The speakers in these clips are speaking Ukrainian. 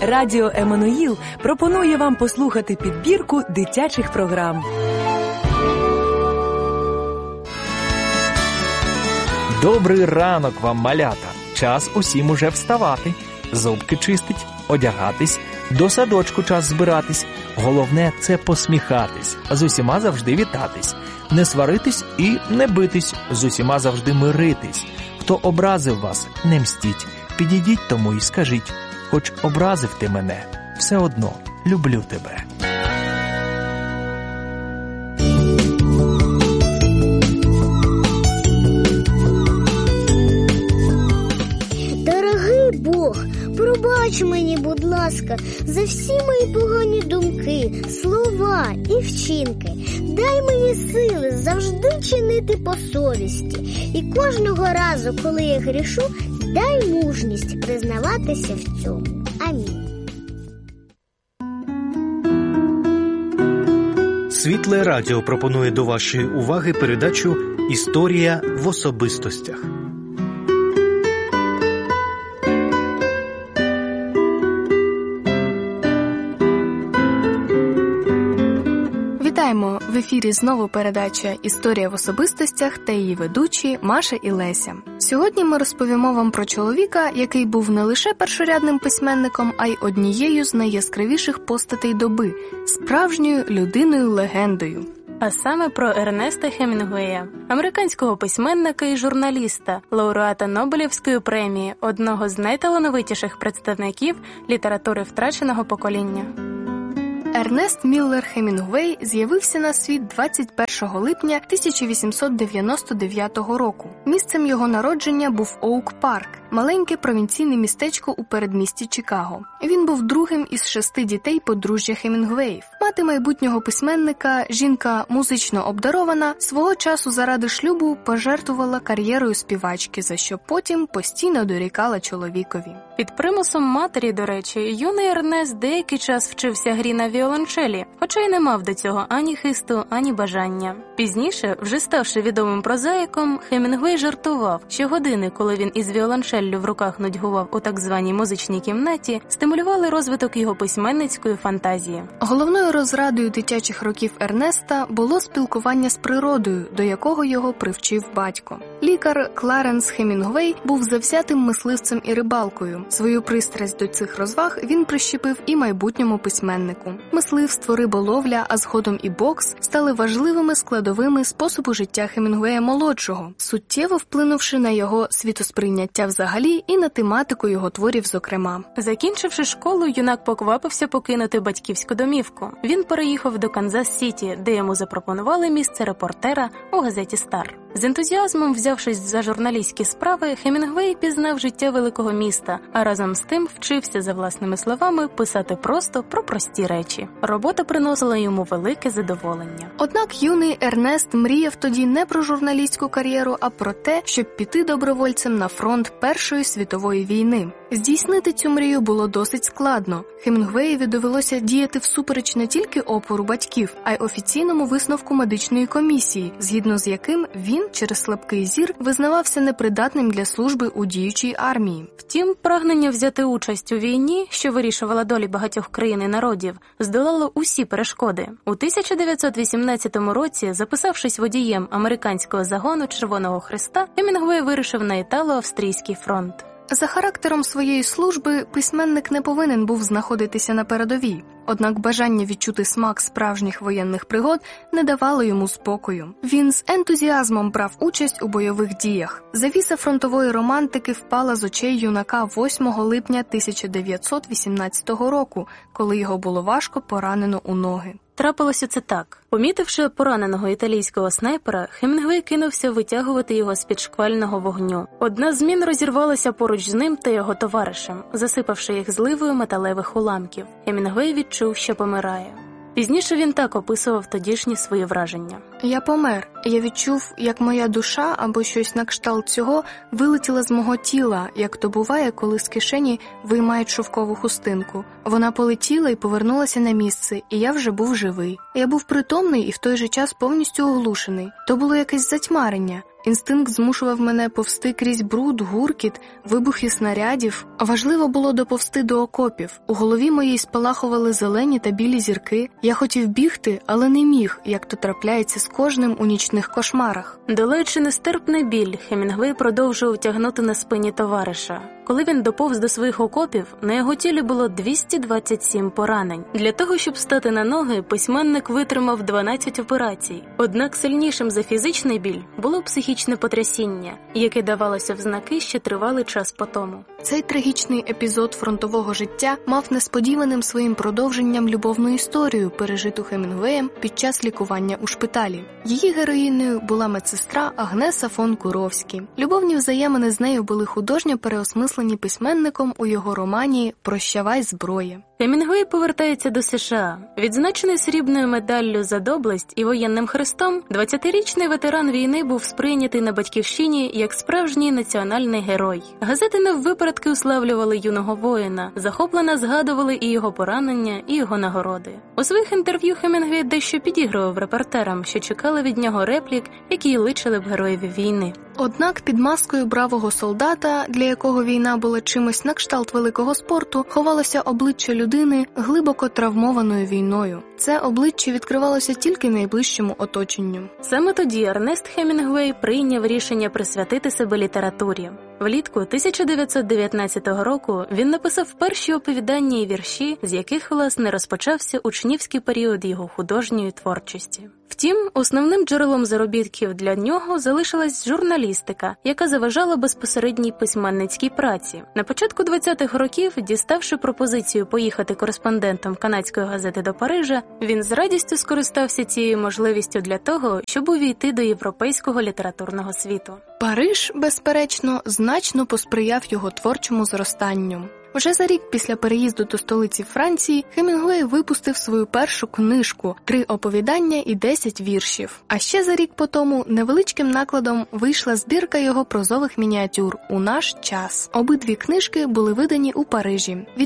Радіо Еммануїл пропонує вам послухати підбірку дитячих програм. Добрий ранок вам, малята! Час усім уже вставати, зубки чистить, одягатись, до садочку час збиратись. Головне – це посміхатись, з усіма завжди вітатись, не сваритись і не битись, з усіма завжди миритись. Хто образив вас, не мстіть, підійдіть тому і скажіть, хоч образив ти мене, все одно люблю тебе. Дорогий Бог, пробач мені, будь ласка, за всі мої погані думки, слова і вчинки. Дай мені сили завжди чинити по совісті. І кожного разу, коли я грішу, дай мужність признаватися в цьому. Амінь. Світле радіо пропонує до вашої уваги передачу «Історія в особистостях». Вітаємо! В ефірі знову передача «Історія в особистостях» та її ведучі Маша і Леся. Сьогодні ми розповімо вам про чоловіка, який був не лише першорядним письменником, а й однією з найяскравіших постатей доби – справжньою людиною-легендою. А саме про Ернеста Хемінгуея, американського письменника і журналіста, лауреата Нобелівської премії, одного з найталановитіших представників літератури втраченого покоління. Ернест Міллер Хемінгуей з'явився на світ 21 липня 1899 року. Місцем його народження був Оук-Парк, маленьке провінційне містечко у передмісті Чикаго. Він був другим із 6 дітей подружжя Хемінгуеїв. Мати майбутнього письменника, жінка музично обдарована, свого часу заради шлюбу пожертвувала кар'єрою співачки, за що потім постійно дорікала чоловікові. Під примусом матері, до речі, юний Ернест деякий час вчився грі на віолончелі, хоча й не мав до цього ані хисту, ані бажання. Пізніше, вже ставши відомим прозаїком, Хемінгуей жартував, що години, коли він із віолончеллю в руках нудьгував у так званій музичній кімнаті, стимулювали розвиток його письменницької фантазії. Головною розрадою дитячих років Ернеста було спілкування з природою, до якого його привчив батько. Лікар Кларенс Хемінгуей був завзятим мисливцем і рибалкою. Свою пристрасть до цих розваг він прищепив і майбутньому письменнику. Мисливство, риболовля, а згодом і бокс стали важливими складовими способу життя Хемінгуея-молодшого, суттєво вплинувши на його світосприйняття взагалі і на тематику його творів зокрема. Закінчивши школу, юнак поквапився покинути батьківську домівку. Він переїхав до Канзас-Сіті, де йому запропонували місце репортера у газеті «Стар». З ентузіазмом взявшись за журналістські справи, Хемінгуей пізнав життя великого міста, а разом з тим вчився, за власними словами, писати просто про прості речі. Робота приносила йому велике задоволення. Однак юний Ернест мріяв тоді не про журналістську кар'єру, а про те, щоб піти добровольцем на фронт Першої світової війни. Здійснити цю мрію було досить складно. Хемінгуеєві довелося діяти всупереч не тільки опору батьків, а й офіційному висновку медичної комісії, згідно з яким він через слабкий зір визнавався непридатним для служби у діючій армії. Втім, прагнення взяти участь у війні, що вирішувала долі багатьох країн і народів, здолало усі перешкоди. У 1918 році, записавшись водієм американського загону Червоного Хреста, Хемінгуей вирушив на Італо-Австрійський фронт. За характером своєї служби письменник не повинен був знаходитися на передовій. Однак бажання відчути смак справжніх воєнних пригод не давало йому спокою. Він з ентузіазмом брав участь у бойових діях. Завіса фронтової романтики впала з очей юнака 8 липня 1918 року, коли його було важко поранено у ноги. Трапилося це так. Помітивши пораненого італійського снайпера, Хемінгуей кинувся витягувати його з-під шквального вогню. Одна з мін розірвалася поруч з ним та його товаришем, засипавши їх зливою металевих уламків. Хемінгуей відчув, що помирає. Пізніше він так описував тодішні свої враження. «Я помер. Я відчув, як моя душа або щось на кшталт цього вилетіла з мого тіла, як то буває, коли з кишені виймають шовкову хустинку. Вона полетіла і повернулася на місце, і я вже був живий. Я був притомний і в той же час повністю оглушений. То було якесь затьмарення. Інстинкт змушував мене повсти крізь бруд, гуркіт, вибухи снарядів. Важливо було доповсти до окопів. У голові моїй спалахували зелені та білі зірки. Я хотів бігти, але не міг, як то трапляється з кожним у нічних кошмарах. Долаючи нестерпний біль, Хемінгвей продовжував тягнути на спині товариша. Коли він доповз до своїх окопів, на його тілі було 227 поранень. Для того, щоб стати на ноги, письменник витримав 12 операцій. Однак сильнішим за фізичний біль було психічне потрясіння, яке давалося в знаки ще тривалий час по тому. Цей трагічний епізод фронтового життя мав несподіваним своїм продовженням любовну історію, пережиту Хемінгвеєм під час лікування у шпиталі. Її героїнею була медсестра Агнеса фон Куровські. Любовні взаємини з нею були художньо переосмислені письменником у його романі «Прощавай, зброя». Хемінгвей повертається до США. Відзначений срібною медаллю за доблесть і воєнним хрестом, 20-річний ветеран війни був сприйнятий на батьківщині як справжній національний герой. Газети наввипередки уславлювали юного воїна, захоплено згадували і його поранення, і його нагороди. У своїх інтерв'ю Хемінгвей дещо підігрував репортерам, що чекали від нього реплік, які личили б героєві війни. Однак під маскою бравого солдата, для якого війна була чимось на кшталт великого спорту, ховалося обличчя людини, глибоко травмованою війною. Це обличчя відкривалося тільки найближчому оточенню. Саме тоді Ернест Хемінгвей прийняв рішення присвятити себе літературі. Влітку 1919 року він написав перші оповідання і вірші, з яких, власне, розпочався учнівський період його художньої творчості. Втім, основним джерелом заробітків для нього залишилась журналістика, яка заважала безпосередній письменницькій праці. На початку 20-х років, діставши пропозицію поїхати кореспондентом канадської газети до Парижа, він з радістю скористався цією можливістю для того, щоб увійти до європейського літературного світу. Париж, безперечно, значно посприяв його творчому зростанню. Вже за рік після переїзду до столиці Франції Хемінгвей випустив свою першу книжку «3 оповідання і 10 віршів». А ще за рік по тому невеличким накладом вийшла збірка його прозових мініатюр «У наш час». Обидві книжки були видані у Парижі. Від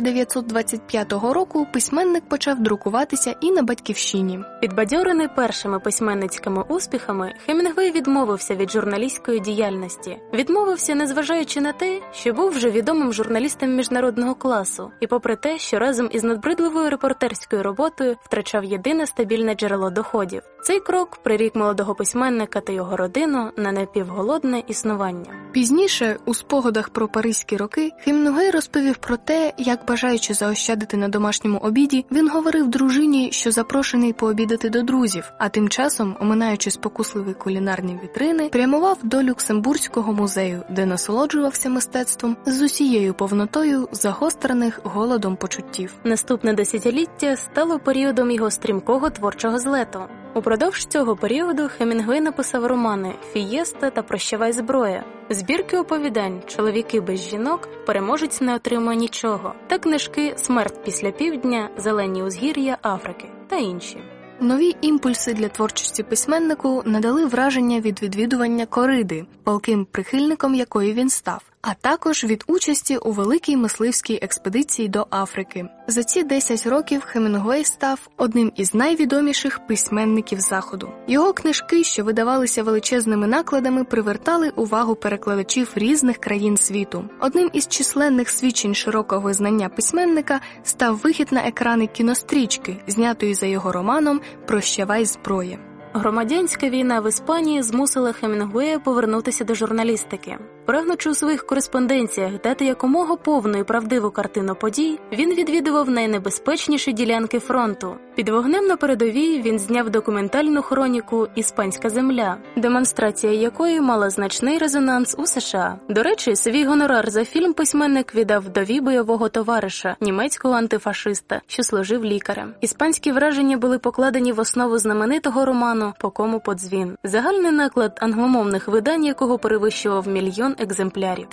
1925 року письменник почав друкуватися і на батьківщині. Підбадьорений першими письменницькими успіхами, Хемінгвей відмовився від журналістської діяльності. Відмовився, незважаючи на те, що був вже відомим журналістом міжнародного класу, і попри те, що разом із надбридливою репортерською роботою втрачав єдине стабільне джерело доходів. Цей крок прирік молодого письменника та його родину на напівголодне існування. Пізніше, у спогадах про паризькі роки, Хемінгвей розповів про те, як, бажаючи заощадити на домашньому обіді, він говорив дружині, що запрошений пообідати до друзів, а тим часом, оминаючи спокусливі кулінарні вітрини, прямував до Люксембурзького музею, де насолоджувався мистецтвом з усією повнотою загострених голодом почуттів. Наступне десятиліття стало періодом його стрімкого творчого злету. Упродовж цього періоду Хемінгвей написав романи «Фієста» та «Прощавай, зброя», збірки оповідань «Чоловіки без жінок», «Переможець не отримує нічого» та книжки «Смерть після півдня», «Зелені узгір'я Африки» та інші. Нові імпульси для творчості письменнику надали враження від відвідування кориди, палким прихильником якої він став, а також від участі у великій мисливській експедиції до Африки. За ці 10 років Хемінгвей став одним із найвідоміших письменників Заходу. Його книжки, що видавалися величезними накладами, привертали увагу перекладачів різних країн світу. Одним із численних свідчень широкого визнання письменника став вихід на екрани кінострічки, знятої за його романом «Прощавай, зброя». Громадянська війна в Іспанії змусила Хемінгвея повернутися до журналістики. Прагнучи у своїх кореспонденціях дати якомога повну і правдиву картину подій, він відвідував найнебезпечніші ділянки фронту. Під вогнем на передовій він зняв документальну хроніку «Іспанська земля», демонстрація якої мала значний резонанс у США. До речі, свій гонорар за фільм письменник віддав вдові бойового товариша, німецького антифашиста, що служив лікарем. Іспанські враження були покладені в основу знаменитого роману «По кому подзвін», загальний наклад англомовних видань якого перевищував 1 мільйон екземплярів.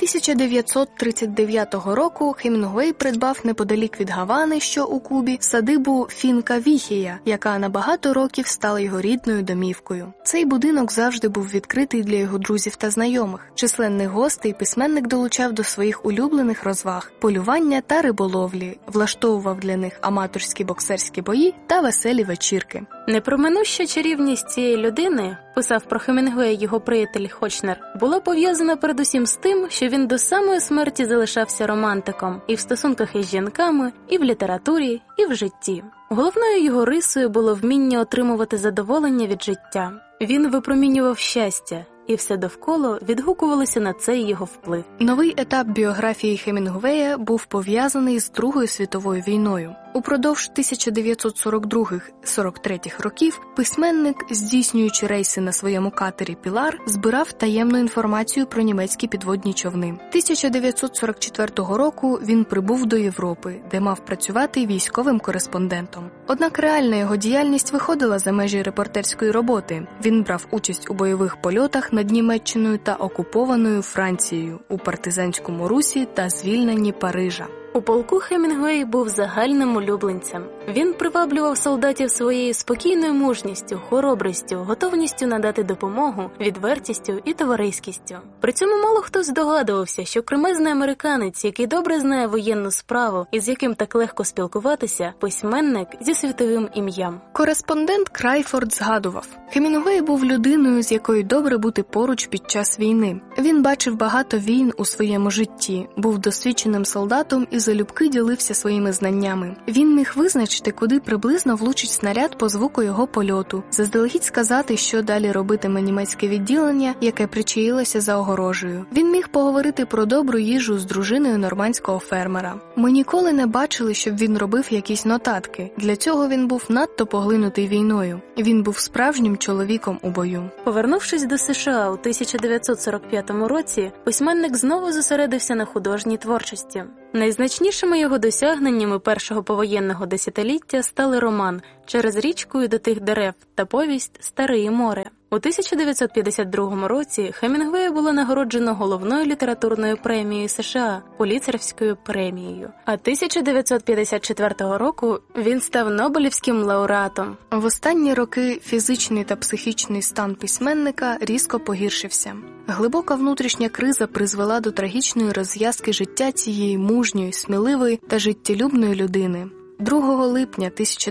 1939 року Хемінгвей придбав неподалік від Гавани, що у Кубі, садибу Фінка Віхія, яка на багато років стала його рідною домівкою. Цей будинок завжди був відкритий для його друзів та знайомих. Численних гостей письменник долучав до своїх улюблених розваг – полювання та риболовлі, влаштовував для них аматорські боксерські бої та веселі вечірки. Непроминуща чарівність цієї людини, писав про Хемінгуея його приятель Хочнер, була пов'язана передусім з тим, що він до самої смерті залишався романтиком і в стосунках із жінками, і в літературі, і в житті. Головною його рисою було вміння отримувати задоволення від життя. Він випромінював щастя, і все довкола відгукувалося на цей його вплив. Новий етап біографії Хемінгуея був пов'язаний з Другою світовою війною. Упродовж 1942-43 років письменник, здійснюючи рейси на своєму катері «Пілар», збирав таємну інформацію про німецькі підводні човни. 1944 року він прибув до Європи, де мав працювати військовим кореспондентом. Однак реальна його діяльність виходила за межі репортерської роботи. Він брав участь у бойових польотах над Німеччиною та окупованою Францією, у партизанському русі та звільненні Парижа. У полку Хемінгуей був загальним улюбленцем. Він приваблював солдатів своєю спокійною мужністю, хоробрістю, готовністю надати допомогу, відвертістю і товариськістю. При цьому мало хто здогадувався, що кремезний американець, який добре знає воєнну справу і з яким так легко спілкуватися, письменник зі світовим ім'ям. Кореспондент Крайфорд згадував: Хемінгуей був людиною, з якою добре бути поруч під час війни. Він бачив багато війн у своєму житті, був досвідченим солдатом і залюбки ділився своїми знаннями. Він міг визначити, куди приблизно влучить снаряд по звуку його польоту, заздалегідь сказати, що далі робитиме німецьке відділення, яке причаїлося за огорожею. Він міг поговорити про добру їжу з дружиною нормандського фермера. Ми ніколи не бачили, щоб він робив якісь нотатки. Для цього він був надто поглинутий війною. Він був справжнім чоловіком у бою. Повернувшись до США у 1945 році, письменник знову зосередився на художній творчості. Найзначнішими його досягненнями першого повоєнного десятиліття стали роман «Через річку і до тих дерев» та повість «Стариє море». У 1952 році Хемінгуея було нагороджено головною літературною премією США – Пулітцерівською премією. А 1954 року він став Нобелівським лауреатом. В останні роки фізичний та психічний стан письменника різко погіршився. Глибока внутрішня криза призвела до трагічної розв'язки життя цієї мужньої, сміливої та життєлюбної людини. 2 липня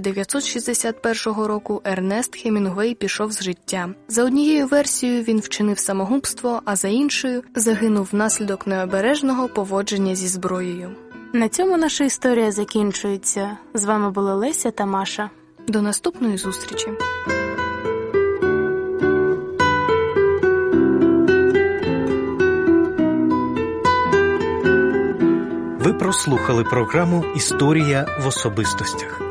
1961 року Ернест Хемінгуей пішов з життя. За однією версією він вчинив самогубство, а за іншою загинув внаслідок необережного поводження зі зброєю. На цьому наша історія закінчується. З вами були Леся та Маша. До наступної зустрічі. Ви прослухали програму «Історія в особистостях».